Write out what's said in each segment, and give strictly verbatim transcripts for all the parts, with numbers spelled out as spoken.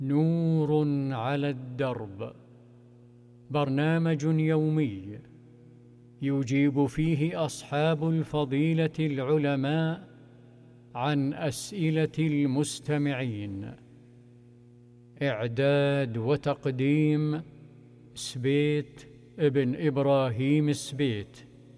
نور على الدرب، برنامج يومي يجيب فيه أصحاب الفضيلة العلماء عن أسئلة المستمعين. إعداد وتقديم سبيت ابن إبراهيم سبيت.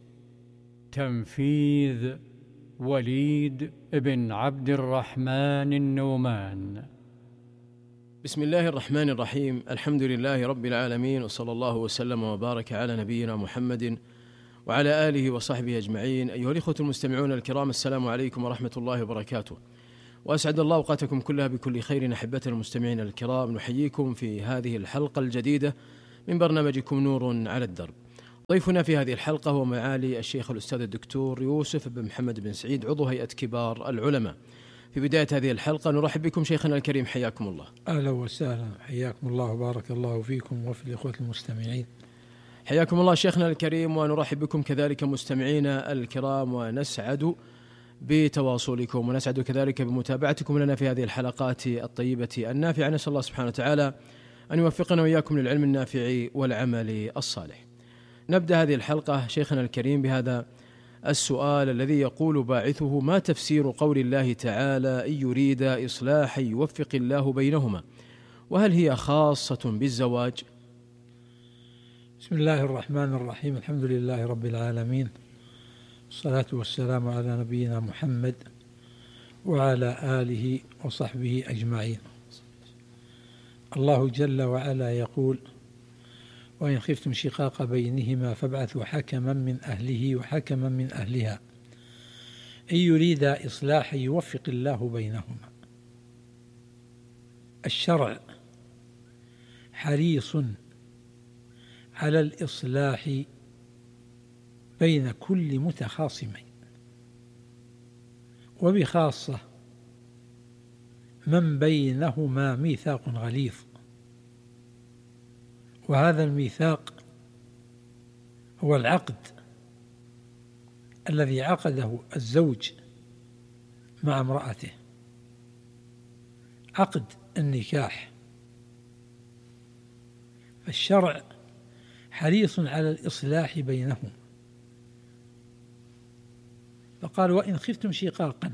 تنفيذ وليد بن عبد الرحمن النومان. بسم الله الرحمن الرحيم. الحمد لله رب العالمين، وصلى الله وسلم وبارك على نبينا محمد وعلى آله وصحبه أجمعين. أيها الإخوة المستمعون الكرام، السلام عليكم ورحمة الله وبركاته، وأسعد الله أوقاتكم كلها بكل خير. أحبتنا المستمعين الكرام، نحييكم في هذه الحلقة الجديدة من برنامجكم نور على الدرب. ضيفنا في هذه الحلقة هو معالي الشيخ الأستاذ الدكتور يوسف بن محمد بن سعيد، عضو هيئة كبار العلماء. في بداية هذه الحلقة نرحب بكم شيخنا الكريم، حياكم الله. أهلا وسهلا، حياكم الله وبارك الله فيكم وفي الإخوة المستمعين. حياكم الله شيخنا الكريم، ونرحب بكم كذلك مستمعينا الكرام، ونسعد بتواصلكم ونسعد كذلك بمتابعتكم لنا في هذه الحلقات الطيبة النافعة. نسأل الله سبحانه وتعالى أن يوفقنا وإياكم للعلم النافع والعمل الصالح. نبدأ هذه الحلقة شيخنا الكريم بهذا السؤال الذي يقول باعثه: ما تفسير قول الله تعالى إن يريد إصلاحا يوفق الله بينهما، وهل هي خاصة بالزواج؟ بسم الله الرحمن الرحيم. الحمد لله رب العالمين، والصلاة والسلام على نبينا محمد وعلى آله وصحبه أجمعين. الله جل وعلا يقول: وإن خفتم شقاق بينهما فابعثوا حكما من أهله وحكما من أهلها إن يريد إصلاحا يوفق الله بينهما. الشرع حريص على الإصلاح بين كل متخاصمين، وبخاصة من بينهما ميثاق غليظ، وهذا الميثاق هو العقد الذي عقده الزوج مع امرأته، عقد النكاح. فالشرع حريص على الإصلاح بينهم، فقال: وإن خفتم شقاقا،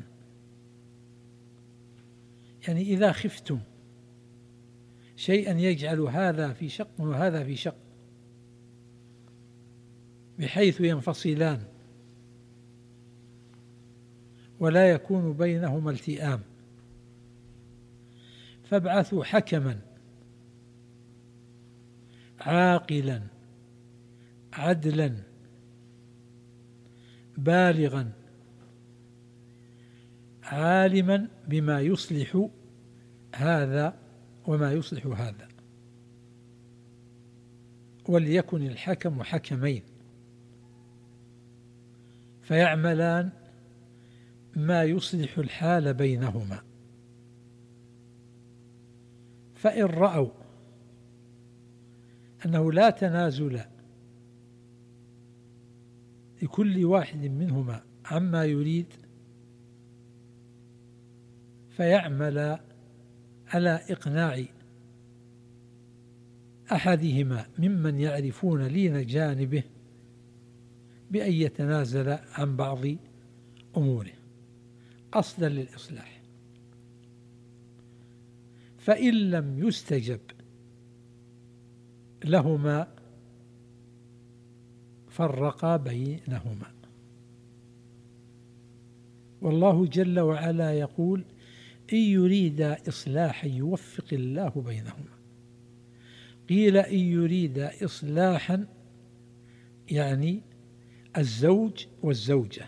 يعني إذا خفتم شيئا يجعل هذا في شق وهذا في شق بحيث ينفصلان ولا يكون بينهما التئام، فابعثوا حكما عاقلا عدلا بالغا عالما بما يصلح هذا وما يصلح هذا، وليكن الحكم حكمين فيعملان ما يصلح الحال بينهما. فإن رأوا أنه لا تنازل لكل واحد منهما عما يريد، فيعمل على إقناع أحدهما ممن يعرفون لين جانبه بأن يتنازل عن بعض أموره قصدا للإصلاح. فإن لم يستجب لهما فرقا بينهما. والله جل وعلا يقول: إن يريد إصلاحا يوفق الله بينهما. قيل إن يريد إصلاحا يعني الزوج والزوجة،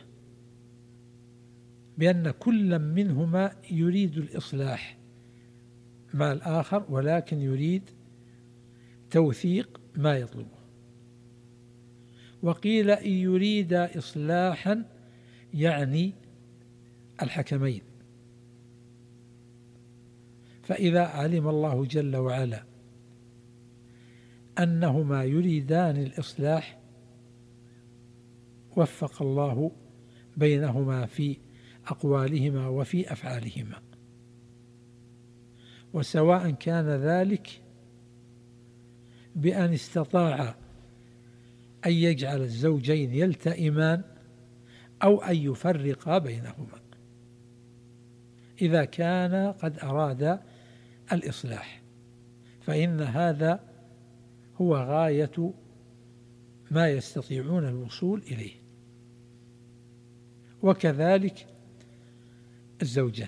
بأن كل منهما يريد الإصلاح مع الآخر، ولكن يريد توثيق ما يطلبه. وقيل إن يريد إصلاحا يعني الحكمين. فإذا علم الله جل وعلا أنهما يريدان الإصلاح وفق الله بينهما في أقوالهما وفي أفعالهما. وسواء كان ذلك بأن استطاع أن يجعل الزوجين يلتئمان أو أن يفرق بينهما إذا كان قد أراد الإصلاح، فإن هذا هو غاية ما يستطيعون الوصول إليه. وكذلك الزوجان،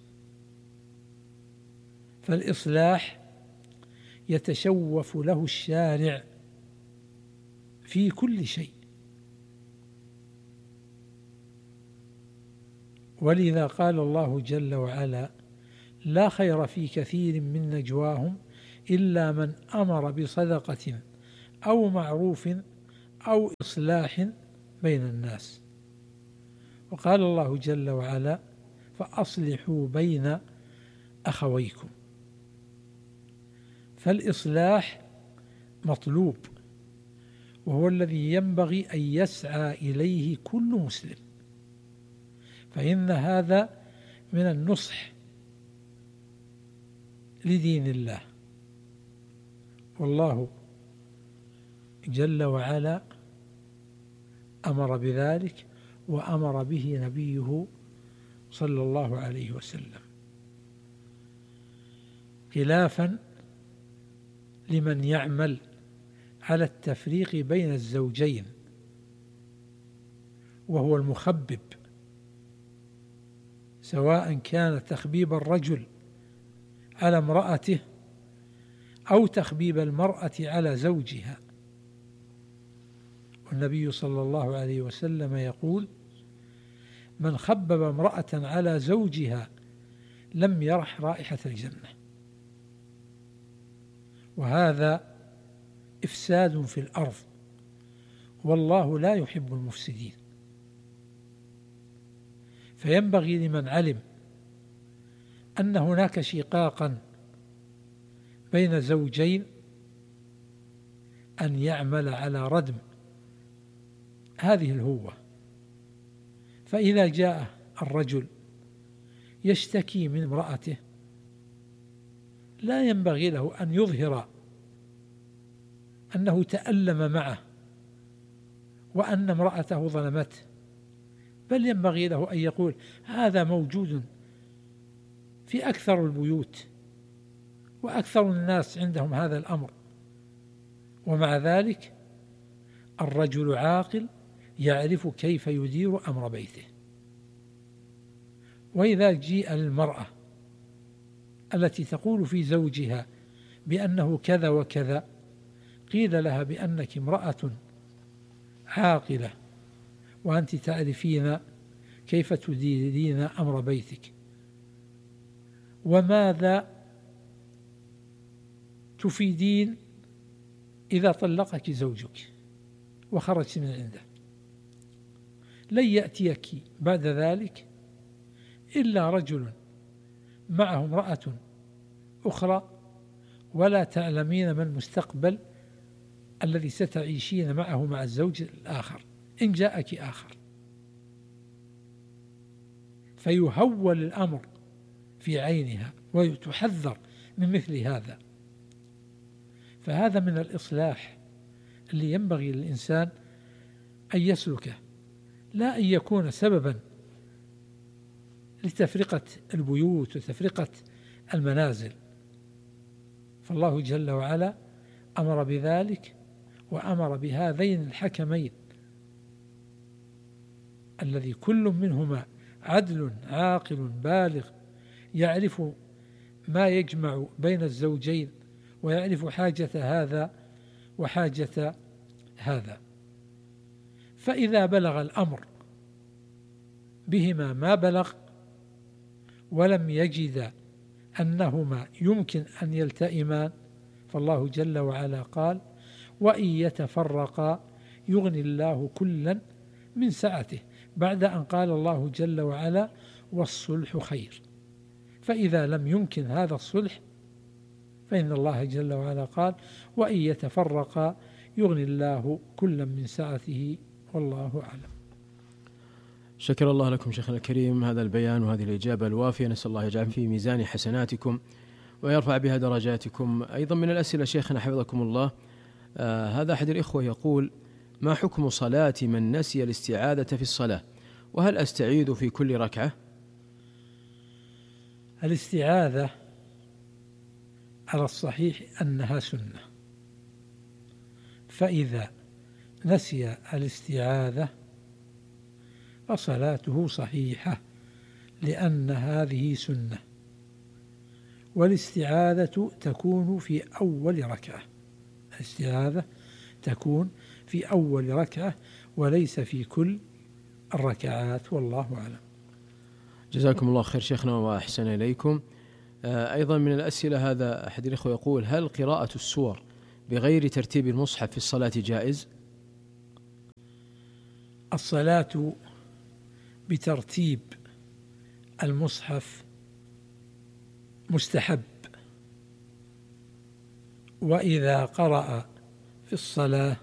فالإصلاح يتشوف له الشارع في كل شيء، ولذا قال الله جل وعلا: لا خير في كثير من نجواهم إلا من أمر بصدقة أو معروف أو إصلاح بين الناس. وقال الله جل وعلا: فأصلحوا بين أخويكم. فالإصلاح مطلوب، وهو الذي ينبغي أن يسعى إليه كل مسلم، فإن هذا من النصح لدين الله. والله جل وعلا أمر بذلك، وأمر به نبيه صلى الله عليه وسلم، خلافا لمن يعمل على التفريق بين الزوجين، وهو المخبب، سواء كان تخبيب الرجل على امرأته أو تخبيب المرأة على زوجها. والنبي صلى الله عليه وسلم يقول: من خبب امرأة على زوجها لم يرح رائحة الجنة. وهذا إفساد في الأرض، والله لا يحب المفسدين. فينبغي لمن علم أن هناك شقاقا بين زوجين أن يعمل على ردم هذه الهوة. فإذا جاء الرجل يشتكي من امرأته لا ينبغي له أن يظهر أنه تألم معه وأن امرأته ظلمته، بل ينبغي له أن يقول: هذا موجود في أكثر البيوت وأكثر الناس عندهم هذا الأمر، ومع ذلك الرجل عاقل يعرف كيف يدير أمر بيته. وإذا جيء للمرأة التي تقول في زوجها بأنه كذا وكذا، قيل لها بأنك امرأة عاقلة وأنت تعرفين كيف تديرين أمر بيتك، وماذا تفيدين إذا طلقك زوجك وخرجت من عنده؟ لن يأتيك بعد ذلك إلا رجل معه امرأة أخرى، ولا تعلمين ما المستقبل الذي ستعيشين معه مع الزوج الآخر إن جاءك آخر. فيهول الأمر في عينها وتحذر من مثل هذا. فهذا من الإصلاح اللي ينبغي للإنسان أن يسلكه، لا أن يكون سببا لتفرقة البيوت وتفرقة المنازل. فالله جل وعلا أمر بذلك، وأمر بهذين الحكمين الذي كل منهما عدل عاقل بالغ يعرف ما يجمع بين الزوجين ويعرف حاجة هذا وحاجة هذا. فإذا بلغ الأمر بهما ما بلغ ولم يجد أنهما يمكن أن يلتئمان، فالله جل وعلا قال: وإن يتفرقا يغني الله كلا من سعته، بعد أن قال الله جل وعلا: والصلح خير. فإذا لم يمكن هذا الصلح فإن الله جل وعلا قال: وإن يتفرقا يغني الله كلا من سعته، والله أعلم. شكر الله لكم شيخنا الكريم هذا البيان وهذه الإجابة الوافية، نسأل الله يجعل في ميزان حسناتكم ويرفع بها درجاتكم. أيضا من الأسئلة شيخنا حفظكم الله، آه هذا أحد الإخوة يقول: ما حكم صلاة من نسي الاستعاذة في الصلاة، وهل أستعيذ في كل ركعة؟ الاستعاذة على الصحيح أنها سنة، فإذا نسي الاستعاذة فصلاته صحيحة، لأن هذه سنة، والاستعاذة تكون في أول ركعة. الاستعاذة تكون في أول ركعة وليس في كل الركعات، والله أعلم. جزاكم الله خير شيخنا وأحسن إليكم. أيضا من الأسئلة، هذا أحد الأخوة يقول: هل قراءة السور بغير ترتيب المصحف في الصلاة جائز؟ الصلاة بترتيب المصحف مستحب، وإذا قرأ في الصلاة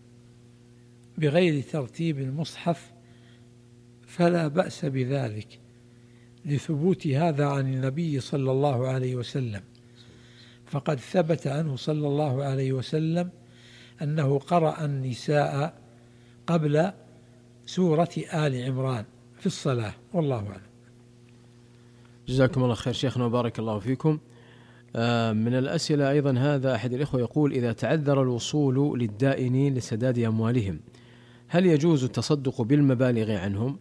بغير ترتيب المصحف فلا بأس بذلك، لثبوت هذا عن النبي صلى الله عليه وسلم، فقد ثبت عنه صلى الله عليه وسلم أنه قرأ النساء قبل سورة آل عمران في الصلاة، والله أعلم. جزاكم الله خير شيخنا وبارك الله فيكم. من الأسئلة أيضا، هذا أحد الإخوة يقول: إذا تعذر الوصول للدائنين لسداد أموالهم، هل يجوز التصدق بالمبالغ عنهم؟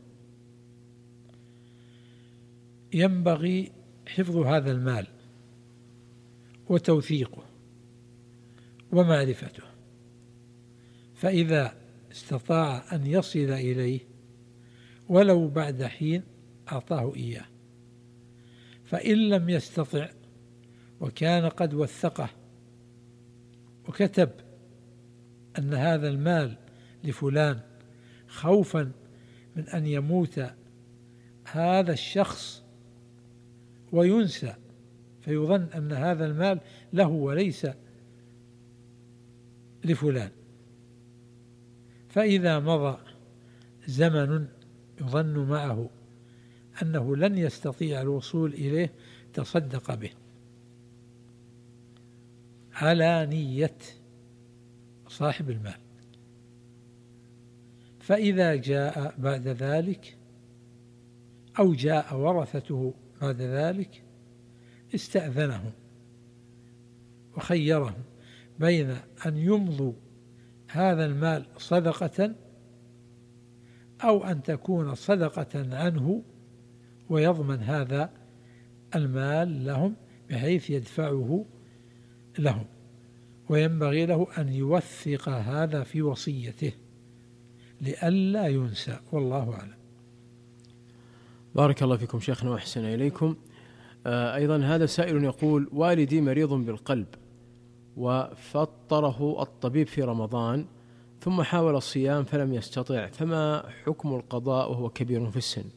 ينبغي حفظ هذا المال وتوثيقه ومعرفته، فإذا استطاع أن يصل إليه ولو بعد حين أعطاه إياه، فإن لم يستطع وكان قد وثقه وكتب أن هذا المال لفلان خوفا من أن يموت هذا الشخص وينسى فيظن أن هذا المال له وليس لفلان، فإذا مضى زمن يظن معه أنه لن يستطيع الوصول إليه تصدق به على نية صاحب المال، فإذا جاء بعد ذلك أو جاء ورثته بعد ذلك استأذنهم وخيرهم بين أن يمضوا هذا المال صدقة أو أن تكون صدقة عنه ويضمن هذا المال لهم بحيث يدفعه لهم، وينبغي له أن يوثق هذا في وصيته لئلا ينسى، والله أعلم. بارك الله فيكم شيخنا وأحسن إليكم. أيضا هذا سائل يقول: والدي مريض بالقلب وفطره الطبيب في رمضان ثم حاول الصيام فلم يستطع، فما حكم القضاء وهو كبير في السن؟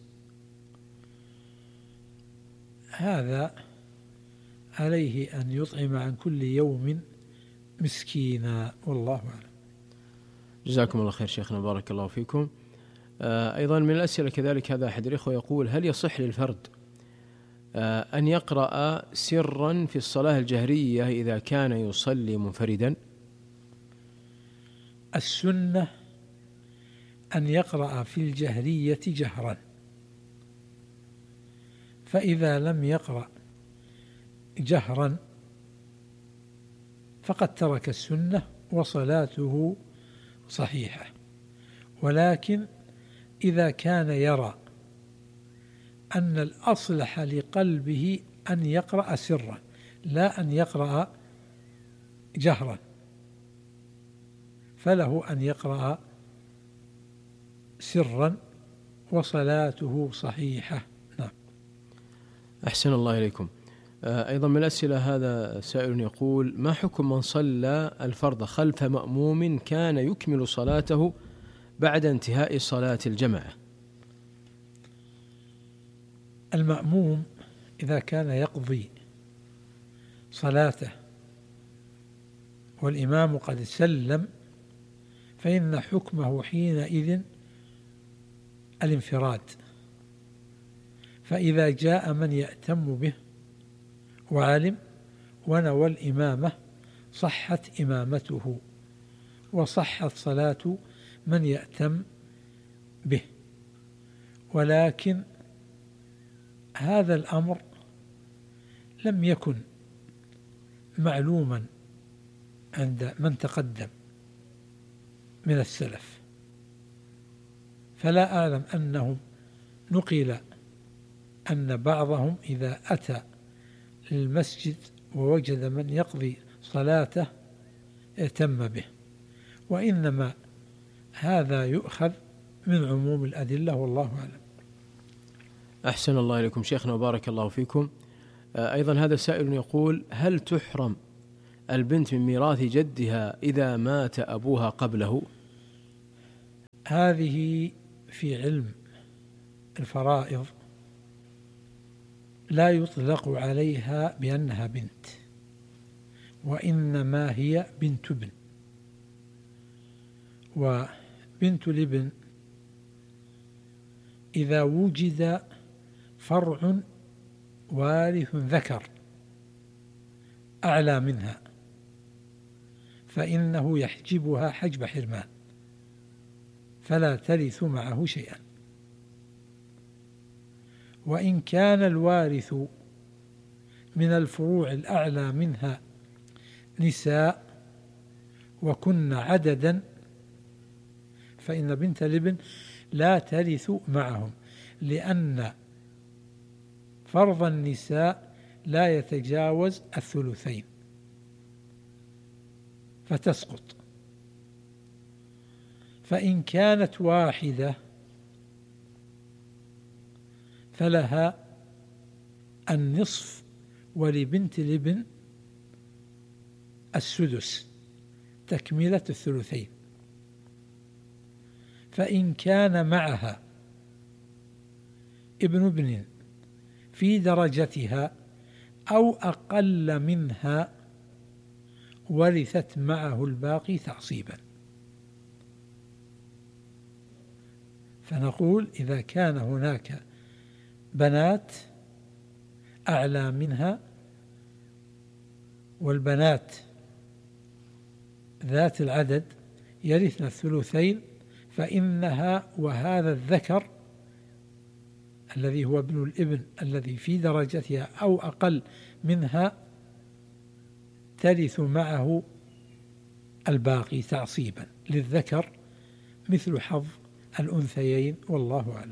هذا عليه أن يطعم عن كل يوم مسكينا، والله أعلم. جزاكم الله خير شيخنا بارك الله فيكم. أيضا من الأسئلة كذلك، هذا أحد الإخوة يقول: هل يصح للفرد أن يقرأ سرا في الصلاة الجهرية إذا كان يصلي منفردا؟ السنة أن يقرأ في الجهرية جهرا، فإذا لم يقرأ جهرا فقد ترك السنة وصلاته صحيحة، ولكن إذا كان يرى أن الأصلح لقلبه أن يقرأ سرا لا أن يقرأ جهرا فله أن يقرأ سرا وصلاته صحيحة. نعم. أحسن الله إليكم. أيضا من الأسئلة، هذا سائل يقول: ما حكم من صلى الفرض خلف مأموم كان يكمل صلاته بعد انتهاء صلاة الجماعة؟ المأموم إذا كان يقضي صلاته والإمام قد سلم فإن حكمه حينئذ الانفراد، فإذا جاء من يأتم به وعلم ونوى الإمامة صحت إمامته وصحت صلاة من يأتم به. ولكن هذا الأمر لم يكن معلوما عند من تقدم من السلف، فلا أعلم أنهم نقل أن بعضهم إذا أتى للمسجد ووجد من يقضي صلاته اهتم به، وإنما هذا يؤخذ من عموم الأدلة والله أعلم. أحسن الله إليكم شيخنا وبارك الله فيكم. أيضا هذا سائل يقول: هل تحرم البنت من ميراث جدها إذا مات أبوها قبله؟ هذه في علم الفرائض لا يطلق عليها بأنها بنت، وإنما هي بنت ابن. وبنت الابن إذا وجد فرع وارث ذكر أعلى منها فإنه يحجبها حجب حرمان، فلا ترث معه شيئا. وإن كان الوارث من الفروع الأعلى منها نساء وكن عددا فإن بنت الابن لا ترث معهم، لأن فرض النساء لا يتجاوز الثلثين فتسقط. فإن كانت واحدة فلها النصف ولبنت الابن السدس تكملة الثلثين. فإن كان معها ابن ابن في درجتها أو أقل منها ورثت معه الباقي تعصيبا. فنقول إذا كان هناك بنات أعلى منها والبنات ذات العدد يرثن الثلثين، فإنها وهذا الذكر الذي هو ابن الابن الذي في درجتها أو أقل منها ترث معه الباقي تعصيبا، للذكر مثل حظ الأنثيين والله أعلم.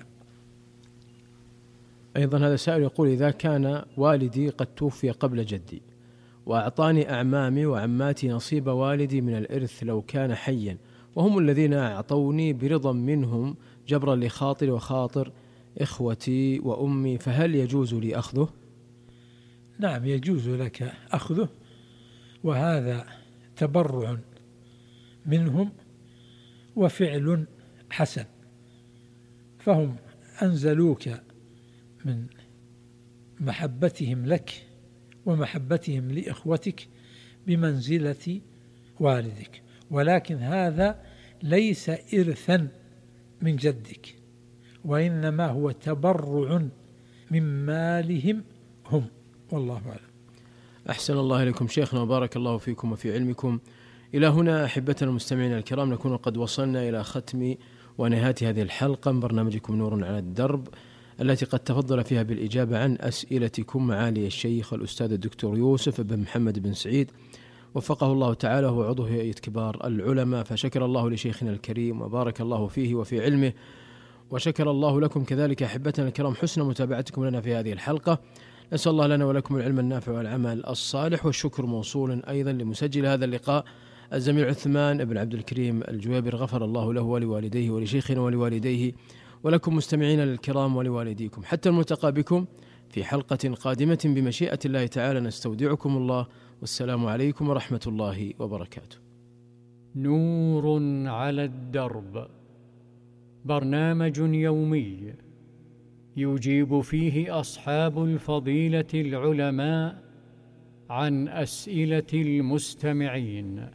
أيضا هذا سائل يقول: إذا كان والدي قد توفي قبل جدي وأعطاني أعمامي وعماتي نصيب والدي من الإرث لو كان حيا، وهم الذين أعطوني برضا منهم جبرا لخاطري وخاطر إخوتي وأمي، فهل يجوز لي أخذه؟ نعم يجوز لك أخذه، وهذا تبرع منهم وفعل حسن، فهم أنزلوك من محبتهم لك ومحبتهم لإخوتك بمنزلة والدك، ولكن هذا ليس إرثا من جدك، وإنما هو تبرع من مالهم هم والله أعلم. أحسن الله إليكم شيخنا وبارك الله فيكم وفي علمكم. إلى هنا أحبتنا المستمعين الكرام نكون قد وصلنا إلى ختم ونهاية هذه الحلقة من برنامجكم نور على الدرب، التي قد تفضل فيها بالإجابة عن أسئلتكم معالي الشيخ الأستاذ الدكتور يوسف بن محمد بن سعيد وفقه الله تعالى، هو عضو هيئة كبار العلماء. فشكر الله لشيخنا الكريم وبارك الله فيه وفي علمه، وشكر الله لكم كذلك أحبتنا الكرام حسن متابعتكم لنا في هذه الحلقة. نسأل الله لنا ولكم العلم النافع والعمل الصالح، والشكر موصول أيضا لمسجل هذا اللقاء الزميل عثمان بن عبد الكريم الجويبر، غفر الله له ولوالديه ولشيخنا ولوالديه ولكم مستمعين الكرام ولوالديكم. حتى الملتقى بكم في حلقة قادمة بمشيئة الله تعالى، نستودعكم الله، والسلام عليكم ورحمة الله وبركاته. نور على الدرب، برنامج يومي يجيب فيه أصحاب الفضيلة العلماء عن أسئلة المستمعين.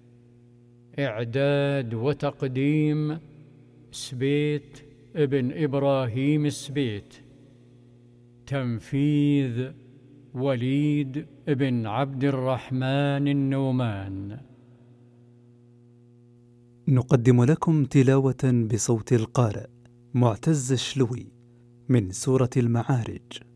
إعداد وتقديم سبيت ابن إبراهيم سبيت. تنفيذ وليد بن عبد الرحمن النومان. نقدم لكم تلاوة بصوت القارئ معتز الشلوي من سورة المعارج.